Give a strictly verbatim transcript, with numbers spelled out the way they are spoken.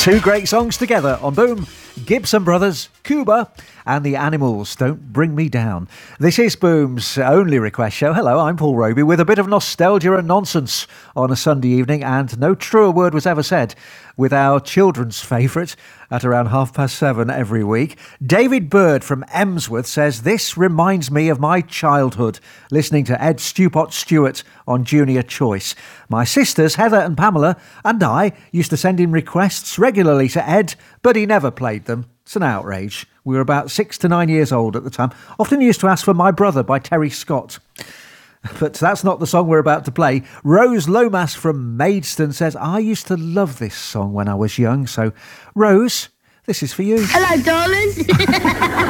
Two great songs together on Boom. Gibson Brothers, Cuba, and The Animals, Don't Bring Me Down. This is Boom's only request show. Hello, I'm Paul Roby with a bit of nostalgia and nonsense on a Sunday evening, and no truer word was ever said with our children's favourite at around half past seven every week. David Bird from Emsworth says, this reminds me of my childhood, listening to Ed Stewpot Stewart on Junior Choice. My sisters, Heather and Pamela, and I used to send in requests regularly to Ed, but he never played them. It's an outrage. We were about six to nine years old at the time. Often used to ask for My Brother by Terry Scott. But that's not the song we're about to play. Rose Lomas from Maidstone says, I used to love this song when I was young. So, Rose, this is for you. Hello, darling.